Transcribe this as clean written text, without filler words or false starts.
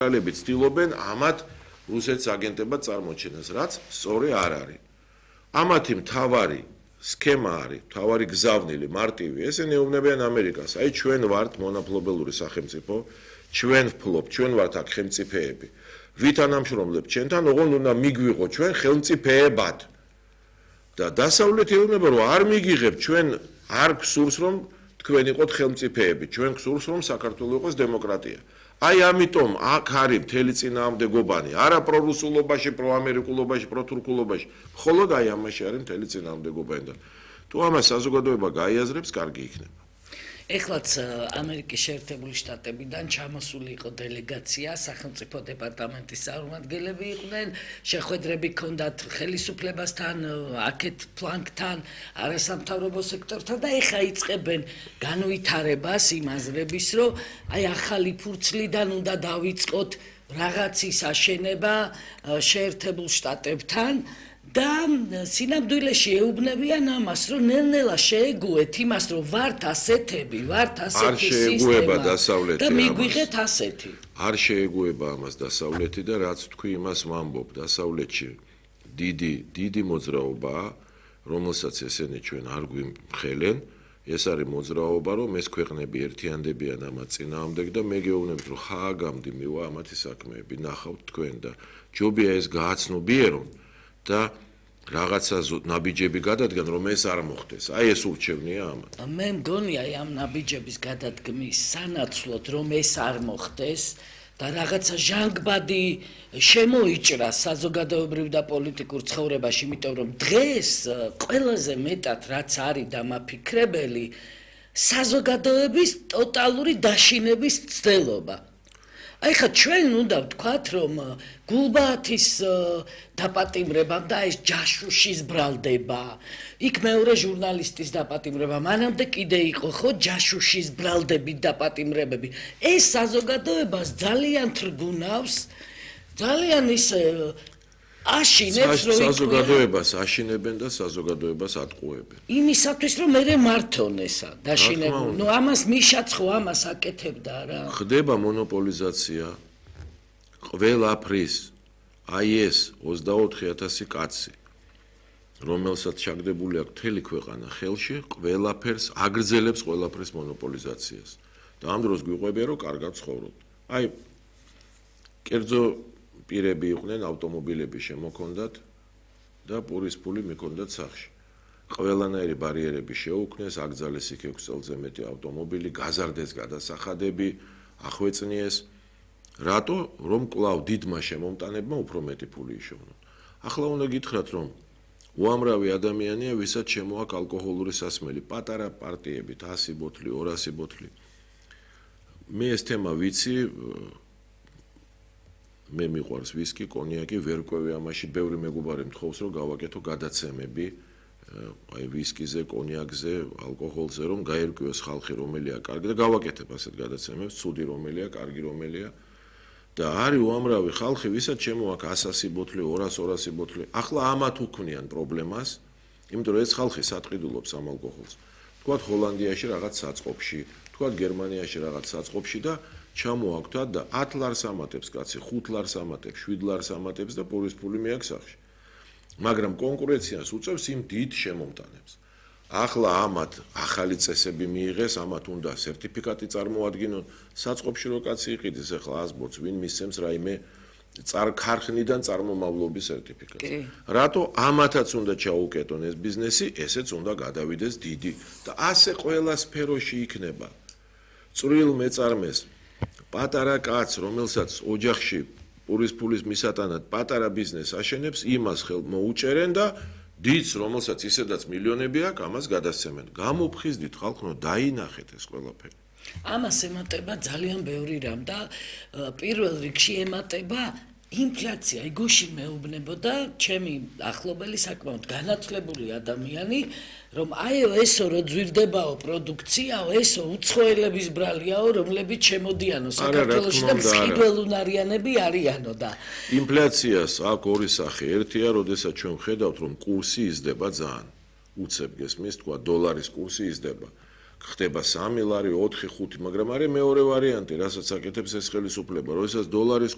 ბრალები ცდილობენ ამათ რუსეთს აგენტებად წარმოჩენას, რაც სწორი არ არის. ამათი მთავარი სქემა არის, მთავარი გზავნილი, მარტივი, ესენი ეუბნებიან ამერიკას. აი ჩვენ ვართ მონაპოლობელური სახელმწიფო, ჩვენ ვფლობთ, ჩვენ ვართ აქ ხელმწიფეები. ვით ანამშრომლებთ ჩვენთან, ოღონდ უნდა მიგვიღო ჩვენ ხელმწიფეებად. და დასავლეთი ეუბნება, რომ არ მიგიღებთ, ჩვენ არ გსურს, რომ თქვენ იყოთ ხელმწიფეები, ჩვენ გსურს, რომ საქართველოს იყოს დემოკრატია. აი ამიტომ აქ არის მთელი წინააღმდეგობანი, არა პრორუსულობაში, პროამერიკულობაში, პროთურქულობაში, მხოლოდ აი ამაში არის მთელი წინააღმდეგობანი და თუ ამას საზოგადოება გაიაზრებს, კარგი იქნება. ეხლაც ამერიკის შეერთებული შტატებიდან ჩამოსული იყო დელეგაცია, სახელმწიფო დეპარტამენტის წარმომადგენლები იყვნენ, შეხვედრები ჰქონდათ ხელისუფლებასთან, აქეთ ფლანგთან, არასამთავრობო სექტორთან და ეხლა იწყებენ განვითარებას იმ აზრების, რომ აი ახალი ფურცლიდან უნდა დავიწყოთ რაღაცის აშენება შეერთებულ შტატებთან. და სინამდვილეში ეუბნებიან ამას, რომ ნელ-ნელა შეეგუეთ იმას, რომ ვართ ასეთები, ვართ ასეთი სისტემა და მიგვიღეთ ასეთი. არ შეეგუება ამას დასავლეთი და რაც თქვი იმას ვამბობ, დასავლეთში დიდი მოძრაობაა, რომელსაც ესენი ჩვენ არ გვიმხელენ, ეს არის მოძრაობა, რომ ეს ქვეყნები ერთიანდებიან ამათ წინააღმდეგ და მე გეუბნებით, რომ ხააგამდე მივა ამათი საქმეები, ნახავთ თქვენ და ჯობია ეს გააცნობიერონ. და რაღაცა ნაბიჯები გადადგან, რომ ეს არ მოხდეს. აი ეს ურჩევნია ამათ. მე მგონია ამ ნაბიჯების გადადგმის სანაცვლოდ, რომ ეს არ მოხდეს და რაღაცა ჟანგბადი შემოიჭრა საზოგადოებრივ და პოლიტიკურ ცხოვრებაში, იმიტომ რომ დღეს ყველაზე მეტად რაც არის დამაფიქრებელი, საზოგადოების ტოტალური დაშინების ცდელობა. აი ხა ჩვენ უნდა ვთქვათ, რომ გულბაათის დაპატიმრებამ და ეს ჯაშუშის ბრალდება, იქ მეორე ჟურნალისტის დაპატიმრება, მანამდე კიდე იყო ხო ჯაშუშის ბრალდები დაპატიმრებები. ეს საზოგადოებას ძალიან თრგუნავს, ძალიან ისე აშინებს, რომ საზოგადოებას აშინებენ და საზოგადოებას ატყუებენ. იმისათვის, რომ მე მართონ ესა დაშინებული. ნუ ამას მიშაც ხო ამას აკეთებდა რა. ხდება მონოპოლიზაცია ყველაფრის. აი ეს 24,000 კაცი, რომელსაც ჩაგდებული აქვს მთელი ქვეყანა ხელში, ყველაფერს აგრძელებს ყველაფრის მონოპოლიზაციას. და ამ დროს გვიყვებია, რომ კარგად ცხოვრობთ. აი კერძო პირები იყვნენ, ავტომობილები შემოქონდათ და პურის ფული მიქონდათ სახში. ყველანაირი ბარიერები შეუქმნეს, აკრძალეს იქ 6 წელზე მეტი ავტომობილი, გაზარდეს გადასახადები, ახვეწნიეს. რატო? რომ კვლავ დიდმა შემომტანებმა უფრო მეტი ფული იშოვნონ. ახლა უნდა გითხრათ, რომ უამრავი ადამიანია, ვისაც შემოაქვს ალკოჰოლური სასმელი, პატარა პარტიებით 100 ბოთლი, 200 ბოთლი. მე ეს თემა ვიცი, მე მიყვარს ვისკი, კონიაკი, ვერ ყვევი ამაში, ბევრი მეგობარი მთხოვს, რომ გავაკეთო გადაცემები, აი ვისკიზე, კონიაკზე, ალკოჰოლზე, რომ გაერკვიოს ხალხი რომელია კარგი და გავაკეთებ ასეთ გადაცემებს, ცუდი რომელია, კარგი რომელია. და არის უამრავი ხალხი, ვისაც შემოაქვს 100 ბოთლი, 200 ბოთლი. ახლა ამათ უქმნიან პრობლემას, იმიტომ რომ ეს ხალხი სატყიდულობს ამ ალკოჰოლს. თქვათ ჰოლანდიაში რაღაც საწყობში, თქვათ გერმანიაში რაღაც საწყობში და ჩამოაქვთ და 10 ლარს ამატებს კაცი, 5 ლარს ამატებს, 7 ლარს ამატებს და პურის ფული მიაქვს სახში. მაგრამ კონკურენციას უწევს იმ დიდ შემომტანებს. ახლა ამათ ახალი წესები მიიღეს, ამათ უნდა სერტიფიკატი წარმოადგინონ. საწყობში რო კაცი იყიდეს ახლა 100 ბოთლს, ვინ მისცემს რაიმე ქარხნიდან წარმომავლობის სერტიფიკატს. რატო ამათაც უნდა ჩაუკეტონ ეს ბიზნესი, ესეც უნდა გადავიდეს დიდი და ასე ყველა სფეროში იქნება. წვრილ მეწარმეს პატარა კაც, რომელსაც ოჯახში პურის ფულის მისატანად პატარა ბიზნესს აშენებს, იმას ხელ მოუჭერენ და დიდს, რომელსაც ისედაც მილიონები აქვს, ამას გადასცემენ. გამოფხიზდით ხალხო, დაინახეთ ეს ყველაფერი. ამას ემატება ძალიან ბევრი რამ და პირველ რიგში ემატება ინფლაცია. იგუში მეუბნებოდა ჩემი ახლობელი საკმაოდ განათლებული ადამიანი, რომ აიო ესო რო ძვირდებაო პროდუქციაო, ესო უცხოელების ბრალიაო, რომლებიც შემოდიანო საქართველოში და მსხიდველუნარიანები არიანო და ინფლაციას აქვს ორი სახე. ერთია, როდესაც ჩვენ ვხედავთ, რომ კურსი იზრდება ძალიან. უცებ გესმის, თქვა დოლარის კურსი იზრდება. ხდება 3 ლარი, 4, 5, მაგრამ არის მეორე ვარიანტი, რასაც აკეთებს ეს ხელისუფლება, როდესაც დოლარის